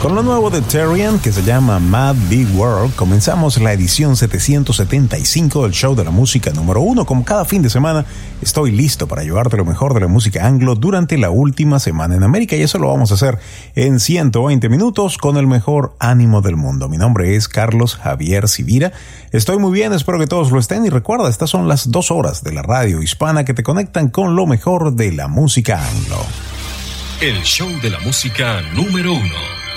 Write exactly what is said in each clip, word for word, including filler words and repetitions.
Con lo nuevo de Terrian, que se llama Mad Big World, comenzamos la edición setecientos setenta y cinco del show de la música número uno. Como cada fin de semana, estoy listo para llevarte lo mejor de la música anglo durante la última semana en América, y eso lo vamos a hacer en ciento veinte minutos con el mejor ánimo del mundo. Mi nombre es Carlos Javier Sivira. Estoy muy bien, espero que todos lo estén, y recuerda, estas son las dos horas de la radio hispana que te conectan con lo mejor de la música anglo. El show de la música número uno.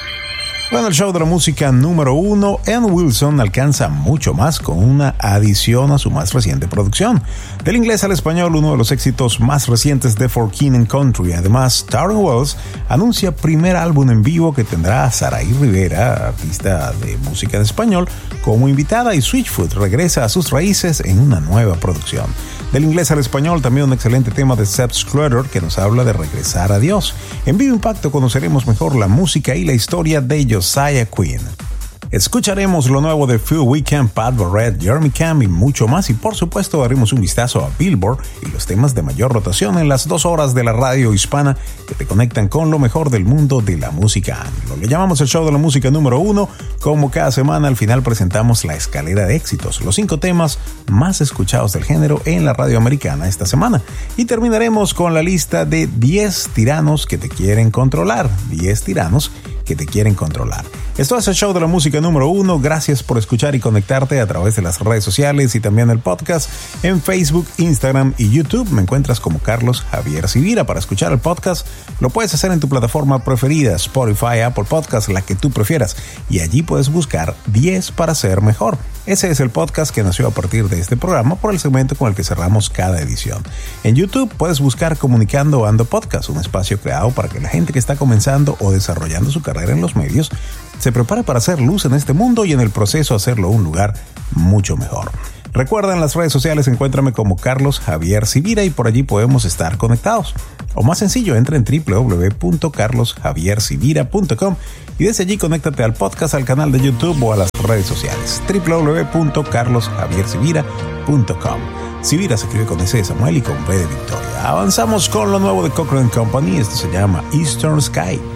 Bueno, el show de la música número uno, Ann Wilson alcanza mucho más con una adición a su más reciente producción. Del inglés al español, uno de los éxitos más recientes de For King and Country. Además, Tauren Wells anuncia primer álbum en vivo que tendrá a Saraí Rivera, artista de música en español, como invitada, y Switchfoot regresa a sus raíces en una nueva producción. Del inglés al español, también un excelente tema de Sepp Sclutter que nos habla de regresar a Dios. En Vivo Impacto conoceremos mejor la música y la historia de Josiah Quinn. Escucharemos lo nuevo de Phil Wickham, Pat Barrett, Jeremy Camp y mucho más, y por supuesto daremos un vistazo a Billboard y los temas de mayor rotación en las dos horas de la radio hispana que te conectan con lo mejor del mundo de la música anglo. Le llamamos el show de la música número uno. Como cada semana, al final presentamos la escalera de éxitos, los cinco temas más escuchados del género en la radio americana esta semana, y terminaremos con la lista de diez tiranos que te quieren controlar. diez tiranos que te quieren controlar. Esto es el show de la música número uno. Gracias por escuchar y conectarte a través de las redes sociales y también el podcast en Facebook, Instagram y YouTube. Me encuentras como Carlos Javier Sivira. Para escuchar el podcast lo puedes hacer en tu plataforma preferida, Spotify, Apple Podcast, la que tú prefieras, y allí puedes buscar diez para ser mejor. Ese es el podcast que nació a partir de este programa por el segmento con el que cerramos cada edición. En YouTube puedes buscar Comunicando Ando Podcast, un espacio creado para que la gente que está comenzando o desarrollando su carrera en los medios se prepare para hacer luz en este mundo y en el proceso hacerlo un lugar mucho mejor. Recuerda, en las redes sociales encuéntrame como Carlos Javier Sivira y por allí podemos estar conectados. O más sencillo, entra en doble u doble u doble u punto carlos javier sivira punto com y desde allí conéctate al podcast, al canal de YouTube o a las redes sociales. doble u doble u doble u punto carlos javier sivira punto com. Sivira se escribe con S de Samuel y con V de Victoria. Avanzamos con lo nuevo de Cochrane Company. Esto se llama Eastern Sky.